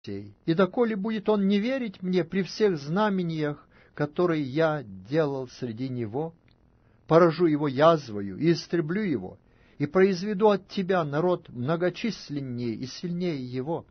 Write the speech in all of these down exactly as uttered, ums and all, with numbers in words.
сей, и доколе будет он не верить мне при всех знамениях, которые я делал среди него? Поражу его язвою и истреблю его, и произведу от тебя народ многочисленнее и сильнее его».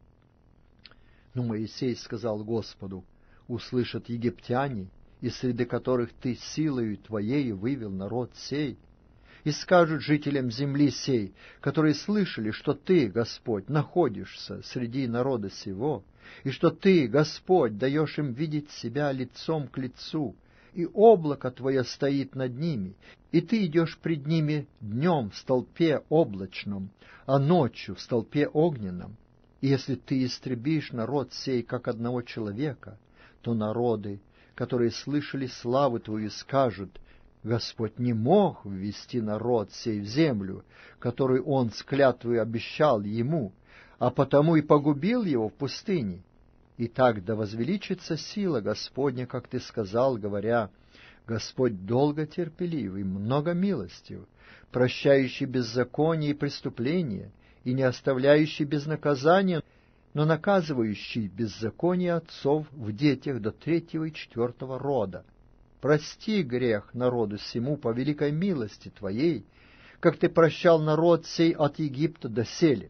Но Моисей сказал Господу: «Услышат египтяне, из среды которых ты силою твоею вывел народ сей, и скажут жителям земли сей, которые слышали, что ты, Господь, находишься среди народа сего, и что ты, Господь, даешь им видеть себя лицом к лицу, и облако твое стоит над ними, и ты идешь пред ними днем в столпе облачном, а ночью в столпе огненном. И если ты истребишь народ сей, как одного человека, то народы, которые слышали славу твою, скажут: Господь не мог ввести народ сей в землю, которую он с клятвой обещал ему, а потому и погубил его в пустыне. И так да возвеличится сила Господня, как ты сказал, говоря: Господь долго терпеливый, много милостив, прощающий беззаконие и преступления, и не оставляющий без наказания, но наказывающий беззаконие отцов в детях до третьего и четвертого рода. Прости грех народу сему по великой милости Твоей, как Ты прощал народ сей от Египта доселе.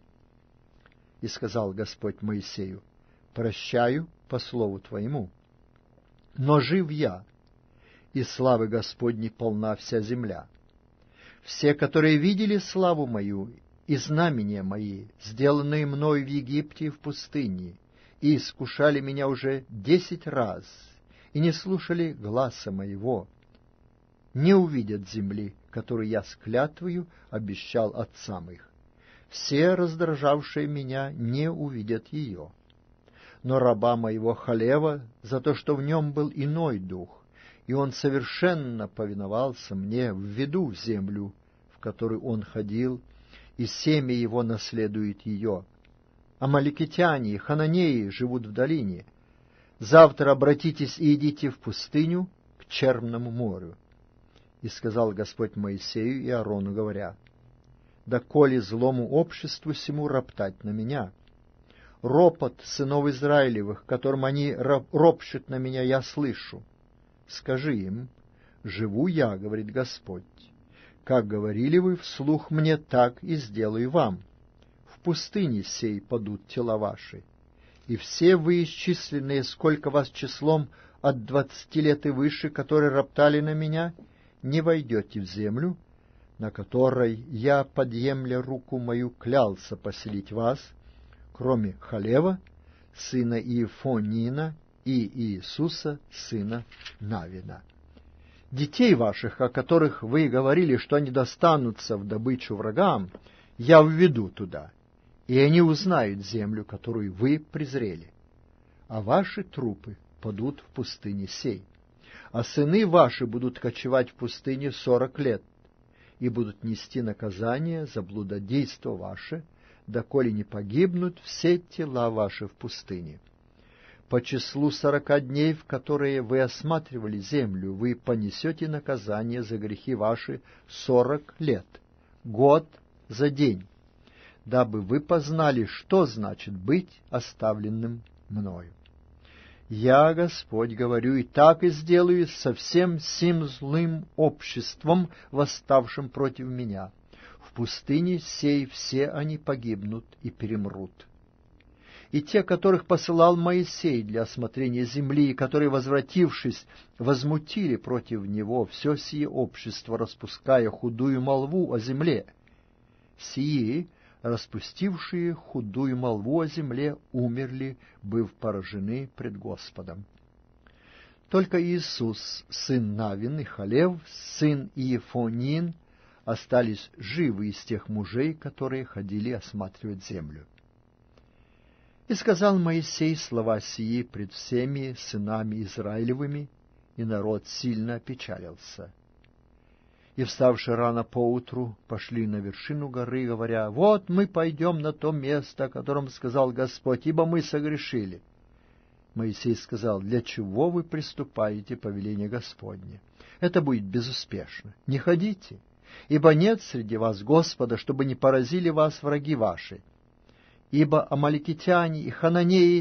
И сказал Господь Моисею: прощаю по слову Твоему. Но жив я, и славы Господней полна вся земля. Все, которые видели славу мою и знамения мои, сделанные мною в Египте и в пустыне, и искушали меня уже десять раз, и не слушали гласа моего, не увидят земли, которую я с клятвою обещал отцам их. Все, раздражавшие меня, не увидят ее. Но раба моего Халева, за то, что в нем был иной дух, и он совершенно повиновался мне, введу в землю, в которую он ходил, и семя его наследует ее. Амаликитяне и хананеи живут в долине. Завтра обратитесь и идите в пустыню к Черному морю. И сказал Господь Моисею и Аарону, говоря: доколе злому обществу сему роптать на меня? Ропот сынов Израилевых, которым они ропщут на меня, я слышу. Скажи им: живу я, говорит Господь, как говорили вы вслух мне, так и сделаю вам. В пустыне сей падут тела ваши, и все вы исчисленные, сколько вас числом от двадцати лет и выше, которые роптали на меня, не войдете в землю, на которой я, подъемля руку мою, клялся поселить вас, кроме Халева, сына Иефонина, и Иисуса, сына Навина. Детей ваших, о которых вы говорили, что они достанутся в добычу врагам, я введу туда, и они узнают землю, которую вы презрели. А ваши трупы падут в пустыне сей, а сыны ваши будут кочевать в пустыне сорок лет, и будут нести наказание за блудодейство ваше, доколе не погибнут все тела ваши в пустыне. По числу сорока дней, в которые вы осматривали землю, вы понесете наказание за грехи ваши сорок лет, год за день, дабы вы познали, что значит быть оставленным мною. Я, Господь, говорю, и так и сделаю со всем сим злым обществом, восставшим против меня. В пустыне сей все они погибнут и перемрут. И те, которых посылал Моисей для осмотрения земли, и которые, возвратившись, возмутили против него все сие общество, распуская худую молву о земле. Сии, распустившие худую молву о земле, умерли, быв поражены пред Господом. Только Иисус, сын Навин и Халев, сын Иефонин, остались живы из тех мужей, которые ходили осматривать землю. И сказал Моисей слова сии пред всеми сынами Израилевыми, и народ сильно опечалился. И, вставши рано поутру, пошли на вершину горы, говоря: вот мы пойдем на то место, о котором сказал Господь, ибо мы согрешили. Моисей сказал: для чего вы приступаете повеление Господне? Это будет безуспешно. Не ходите, ибо нет среди вас Господа, чтобы не поразили вас враги ваши. ибо амаликитяне и хананеи